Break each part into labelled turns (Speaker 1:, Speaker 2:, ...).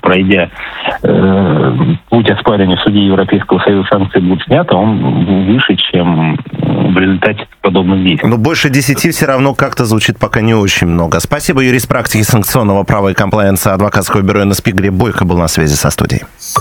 Speaker 1: пройдя путь оспаривания в суде Европейского Союза, санкции будут сняты, он выше, чем в результате подобных действий.
Speaker 2: Но больше 10 все равно как-то звучит пока не очень много. Спасибо. Юрист практики санкционного права и комплаенса адвокатского бюро НСП Глеб Бойко был на связи со студией.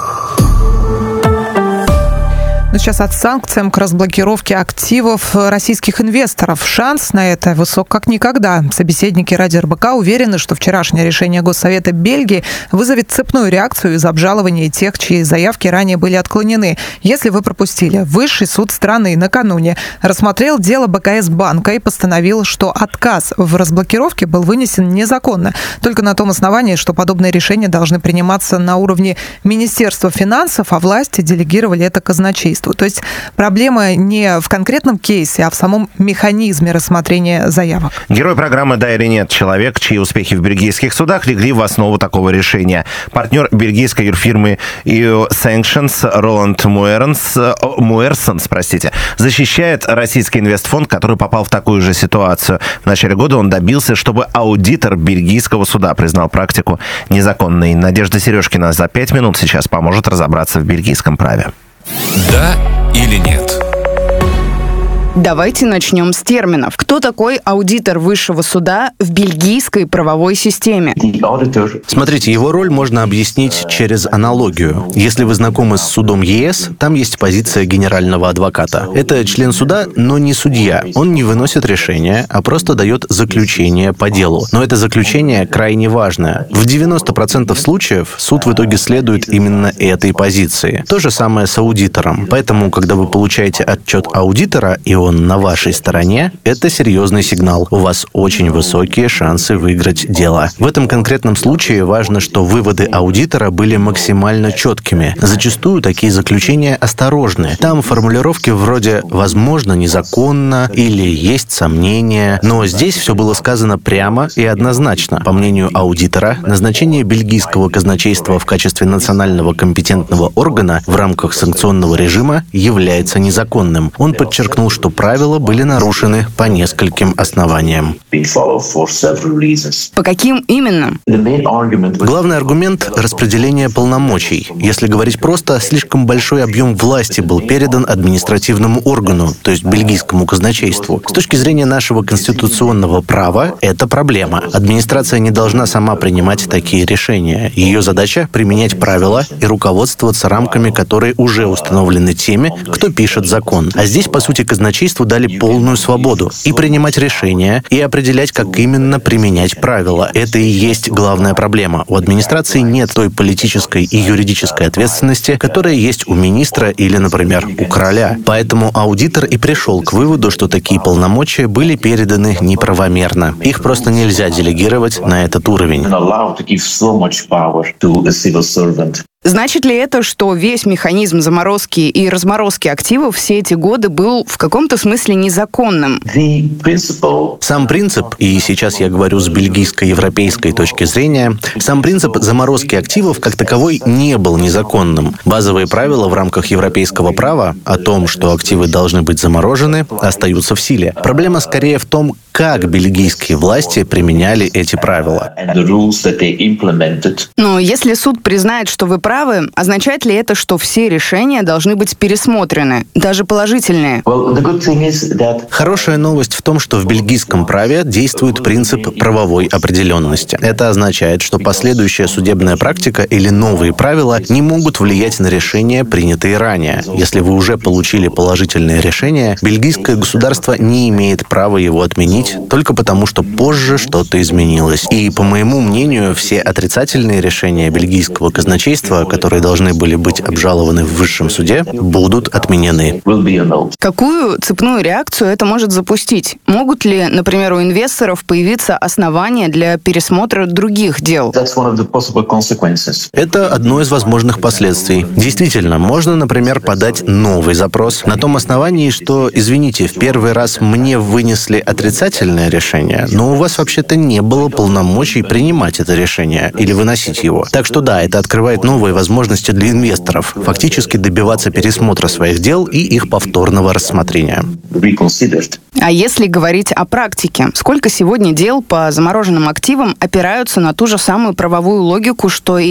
Speaker 3: Но сейчас от санкций к разблокировке активов российских инвесторов. Шанс на это высок как никогда. Собеседники Радио РБК уверены, что вчерашнее решение Госсовета Бельгии вызовет цепную реакцию из обжалования тех, чьи заявки ранее были отклонены. Если вы пропустили, Высший суд страны накануне рассмотрел дело БКС банка и постановил, что отказ в разблокировке был вынесен незаконно. Только на том основании, что подобные решения должны приниматься на уровне Министерства финансов, а власти делегировали это казначейству. То есть проблема не в конкретном кейсе, а в самом механизме рассмотрения заявок.
Speaker 2: Герой программы «Да или нет» — человек, чьи успехи в бельгийских судах легли в основу такого решения. Партнер бельгийской юрфирмы EU Sanctions Роланд Муэрсонс, защищает российский инвестфонд, который попал в такую же ситуацию. В начале года он добился, чтобы аудитор бельгийского суда признал практику незаконной. Надежда Сережкина за 5 минут сейчас поможет разобраться в бельгийском праве.
Speaker 4: Да или нет?
Speaker 5: Давайте начнем с терминов. Кто такой аудитор высшего суда в бельгийской правовой системе?
Speaker 6: Смотрите, его роль можно объяснить через аналогию. Если вы знакомы с судом ЕС, там есть позиция генерального адвоката. Это член суда, но не судья. Он не выносит решения, а просто дает заключение по делу. Но это заключение крайне важное. В 90% случаев суд в итоге следует именно этой позиции. То же самое с аудитором. Поэтому, когда вы получаете отчет аудитора, и он на вашей стороне, это серьезный сигнал. У вас очень высокие шансы выиграть дело. В этом конкретном случае важно, что выводы аудитора были максимально четкими. Зачастую такие заключения осторожны. Там формулировки вроде «возможно, незаконно» или «есть сомнения». Но здесь все было сказано прямо и однозначно. По мнению аудитора, назначение бельгийского казначейства в качестве национального компетентного органа в рамках санкционного режима является незаконным. Он подчеркнул, что правила были нарушены по нескольким основаниям.
Speaker 5: По каким именно?
Speaker 6: Главный аргумент – распределение полномочий. Если говорить просто, слишком большой объем власти был передан административному органу, то есть бельгийскому казначейству. С точки зрения нашего конституционного права, это проблема. Администрация не должна сама принимать такие решения. Ее задача – применять правила и руководствоваться рамками, которые уже установлены теми, кто пишет закон. А здесь, по сути, казначейству дали полную свободу и принимать решения, и определять, как именно применять правила. Это и есть главная проблема. У администрации нет той политической и юридической ответственности, которая есть у министра или, например, у короля. Поэтому аудитор и пришел к выводу, что такие полномочия были переданы неправомерно. Их просто нельзя делегировать на этот уровень.
Speaker 5: Значит ли это, что весь механизм заморозки и разморозки активов все эти годы был в каком-то смысле незаконным?
Speaker 6: Сам принцип, и сейчас я говорю с бельгийско-европейской точки зрения, сам принцип заморозки активов как таковой не был незаконным. Базовые правила в рамках европейского права о том, что активы должны быть заморожены, остаются в силе. Проблема скорее в том, как бельгийские власти применяли эти правила.
Speaker 5: Но если суд признает, что вы правы, означает ли это, что все решения должны быть пересмотрены, даже положительные?
Speaker 6: Хорошая новость в том, что в бельгийском праве действует принцип правовой определенности. Это означает, что последующая судебная практика или новые правила не могут влиять на решения, принятые ранее. Если вы уже получили положительное решение, бельгийское государство не имеет права его отменить только потому, что позже что-то изменилось. И, по моему мнению, все отрицательные решения бельгийского казначейства, которые должны были быть обжалованы в высшем суде, будут отменены.
Speaker 5: Какую цепную реакцию это может запустить? Могут ли, например, у инвесторов появиться основания для пересмотра других дел?
Speaker 6: Это одно из возможных последствий. Действительно, можно, например, подать новый запрос на том основании, что, извините, в первый раз мне вынесли отрицательное решение, но у вас вообще-то не было полномочий принимать это решение или выносить его. Так что да, это открывает новые возможности для инвесторов фактически добиваться пересмотра своих дел и их повторного рассмотрения.
Speaker 5: А если говорить о практике, сколько сегодня дел по замороженным активам опираются на ту же самую правовую логику, что и